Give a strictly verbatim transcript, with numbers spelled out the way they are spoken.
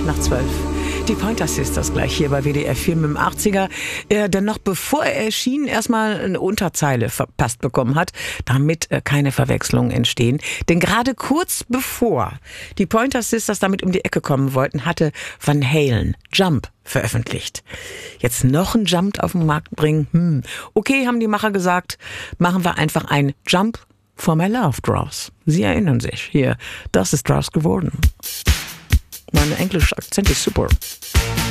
nach zwölf. Die Pointer Sisters gleich hier bei W D R vier mit dem achtziger, äh, der noch bevor er erschien erstmal eine Unterzeile verpasst bekommen hat, damit äh, keine Verwechslungen entstehen. Denn gerade kurz bevor die Pointer Sisters damit um die Ecke kommen wollten, hatte Van Halen Jump veröffentlicht. Jetzt noch ein Jump auf den Markt bringen? Hm. Okay, haben die Macher gesagt, machen wir einfach ein Jump for my love draus. Sie erinnern sich, hier, das ist draus geworden. Mein englischer Akzent ist super.